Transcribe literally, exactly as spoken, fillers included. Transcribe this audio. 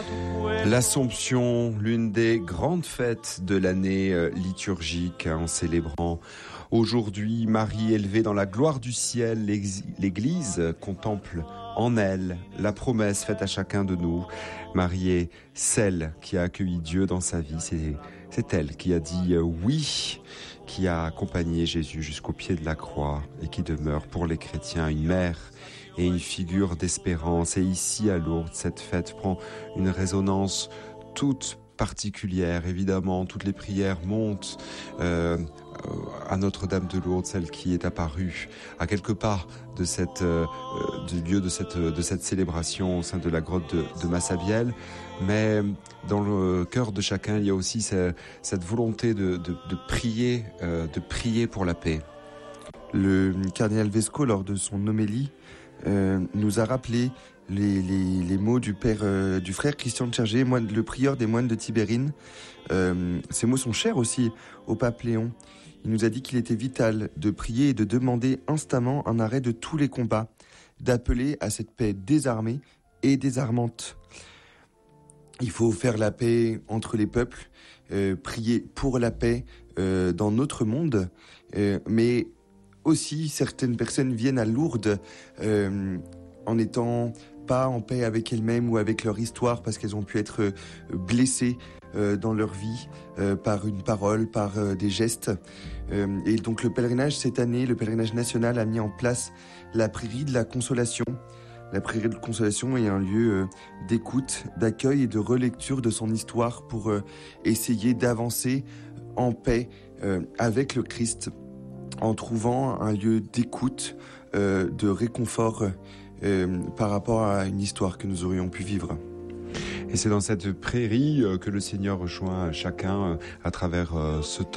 L'Assomption, l'une des grandes fêtes de l'année liturgique, en célébrant aujourd'hui Marie élevée dans la gloire du ciel. L'Église contemple en elle la promesse faite à chacun de nous. Marie est celle qui a accueilli Dieu dans sa vie. C'est, c'est elle qui a dit oui, qui a accompagné Jésus jusqu'au pied de la croix et qui demeure pour les chrétiens une mère et une figure d'espérance. Et ici à Lourdes, cette fête prend une résonance toute particulière. Évidemment, toutes les prières montent euh, à Notre-Dame de Lourdes, celle qui est apparue à quelques pas de cette euh, du lieu de cette de cette célébration au sein de la grotte de, de Massabielle. Mais dans le cœur de chacun, il y a aussi cette, cette volonté de, de, de prier, euh, de prier pour la paix. Le cardinal Vesco, lors de son homélie, Euh, nous a rappelé les, les, les mots du père, euh, du frère Christian de Chergé, moine, le prieur des moines de Tibérine. Euh, ces mots sont chers aussi au pape Léon. Il nous a dit qu'il était vital de prier et de demander instamment un arrêt de tous les combats, d'appeler à cette paix désarmée et désarmante. Il faut faire la paix entre les peuples, euh, prier pour la paix euh, dans notre monde, euh, mais aussi, certaines personnes viennent à Lourdes euh, en n'étant pas en paix avec elles-mêmes ou avec leur histoire parce qu'elles ont pu être euh, blessées euh, dans leur vie euh, par une parole, par euh, des gestes. Euh, et donc le pèlerinage cette année, le pèlerinage national a mis en place la prairie de la consolation. La prairie de consolation est un lieu euh, d'écoute, d'accueil et de relecture de son histoire pour euh, essayer d'avancer en paix euh, avec le Christ, en trouvant un lieu d'écoute, euh, de réconfort euh, par rapport à une histoire que nous aurions pu vivre. Et c'est dans cette prairie que le Seigneur rejoint chacun à travers ce temps.